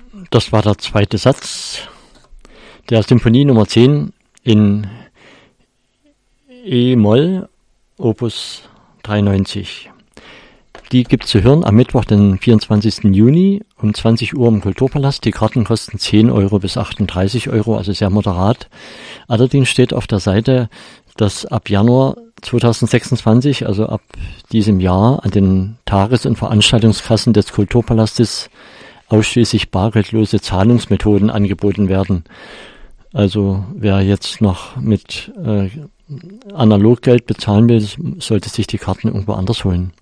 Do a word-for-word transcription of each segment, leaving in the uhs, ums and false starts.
das war der zweite Satz der Symphonie Nummer zehn in E-Moll, Opus dreiundneunzig. Die gibt es zu hören am Mittwoch, den vierundzwanzigsten Juni um zwanzig Uhr im Kulturpalast. Die Karten kosten zehn Euro bis achtunddreißig Euro, also sehr moderat. Allerdings steht auf der Seite, dass ab Januar zweitausendsechsundzwanzig, also ab diesem Jahr, an den Tages- und Veranstaltungskassen des Kulturpalastes ausschließlich bargeldlose Zahlungsmethoden angeboten werden. Also wer jetzt noch mit äh, Analoggeld bezahlen will, sollte sich die Karten irgendwo anders holen.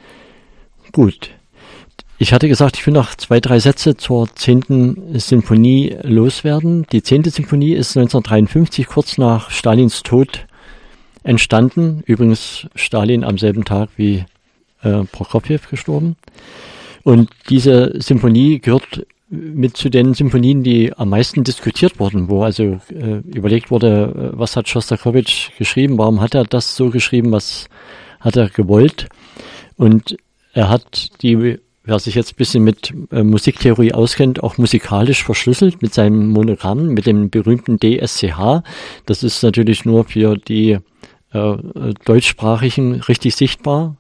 Gut. Ich hatte gesagt, ich will noch zwei, drei Sätze zur zehnten Sinfonie loswerden. Die zehnte Sinfonie ist neunzehnhundertdreiundfünfzig, kurz nach Stalins Tod, entstanden. Übrigens Stalin am selben Tag wie äh, Prokofjew gestorben. Und diese Sinfonie gehört mit zu den Sinfonien, die am meisten diskutiert wurden, wo also äh, überlegt wurde, was hat Schostakowitsch geschrieben, warum hat er das so geschrieben, was hat er gewollt. Und er hat die, wer sich jetzt ein bisschen mit äh, Musiktheorie auskennt, auch musikalisch verschlüsselt mit seinem Monogramm, mit dem berühmten D S C H. Das ist natürlich nur für die äh, Deutschsprachigen richtig sichtbar.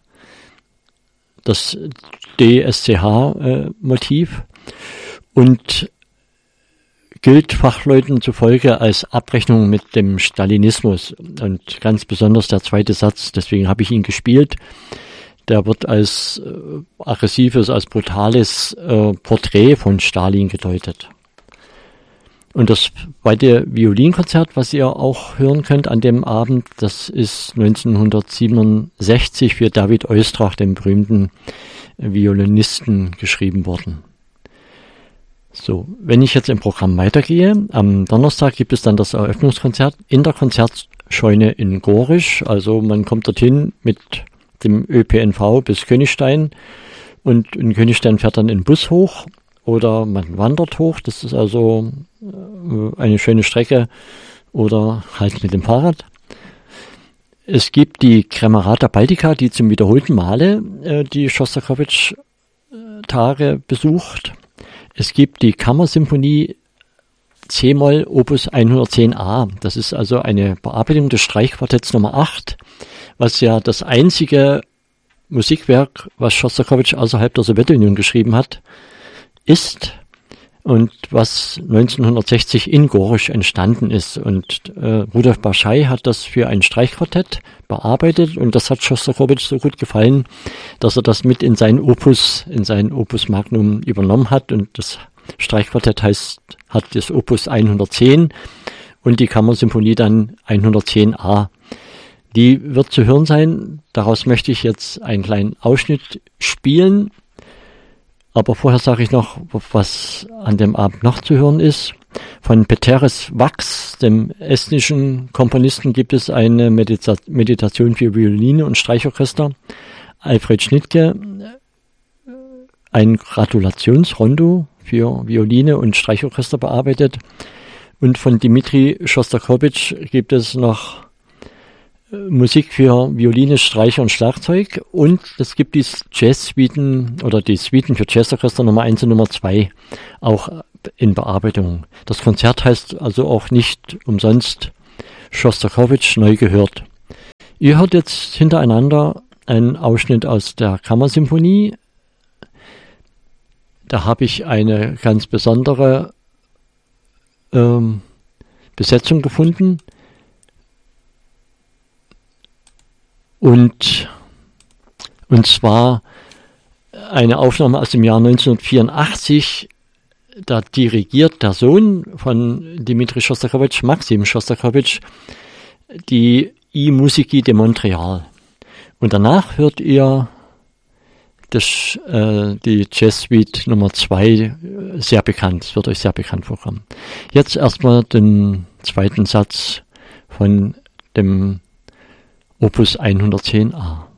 Das D S C H-Motiv. Und gilt Fachleuten zufolge als Abrechnung mit dem Stalinismus. Und ganz besonders der zweite Satz, deswegen habe ich ihn gespielt, der wird als äh, aggressives, als brutales äh, Porträt von Stalin gedeutet. Und das zweite Violinkonzert, was ihr auch hören könnt an dem Abend, das ist neunzehnhundertsiebenundsechzig für David Oistrakh, den berühmten Violinisten, geschrieben worden. So, wenn ich jetzt im Programm weitergehe, am Donnerstag gibt es dann das Eröffnungskonzert in der Konzertscheune in Gorisch. Also man kommt dorthin mit dem Ö P N V bis Königstein und in Königstein fährt dann ein Bus hoch oder man wandert hoch. Das ist also eine schöne Strecke oder halt mit dem Fahrrad. Es gibt die Kremerata Baltica, die zum wiederholten Male äh, die Schostakowitsch-Tage besucht. Es gibt die Kammersymphonie C-Moll Opus hundertzehn a. Das ist also eine Bearbeitung des Streichquartetts Nummer acht, was ja das einzige Musikwerk, was Schostakowitsch außerhalb der Sowjetunion geschrieben hat, ist und was neunzehnhundertsechzig in Gorisch entstanden ist. Und äh, Rudolf Baschai hat das für ein Streichquartett bearbeitet und das hat Schostakowitsch so gut gefallen, dass er das mit in sein Opus, in sein Opus Magnum übernommen hat. Und das Streichquartett heißt, hat das Opus hundertzehn und die Kammersymphonie dann hundertzehn a. Die wird zu hören sein. Daraus möchte ich jetzt einen kleinen Ausschnitt spielen. Aber vorher sage ich noch, was an dem Abend noch zu hören ist. Von Peteris Wachs, dem estnischen Komponisten, gibt es eine Medita- Meditation für Violine und Streichorchester. Alfred Schnittke, ein Gratulationsrondo für Violine und Streichorchester bearbeitet. Und von Dmitri Schostakowitsch gibt es noch Musik für Violine, Streicher und Schlagzeug und es gibt die Jazz-Suiten oder die Suiten für Jazzorchester Nummer eins und Nummer zwei auch in Bearbeitung. Das Konzert heißt also auch nicht umsonst Schostakowitsch neu gehört. Ihr hört jetzt hintereinander einen Ausschnitt aus der Kammersymphonie. Da habe ich eine ganz besondere ähm, Besetzung gefunden. Und, und zwar eine Aufnahme aus dem Jahr neunzehnhundertvierundachtzig, da dirigiert der Sohn von Dmitri Schostakowitsch, Maxim Schostakowitsch, die I-Musiki de Montreal. Und danach hört ihr das, äh, die Jazz-Suite Nummer zwei, sehr bekannt, es wird euch sehr bekannt vorkommen. Jetzt erstmal den zweiten Satz von dem Opus hundertzehn a.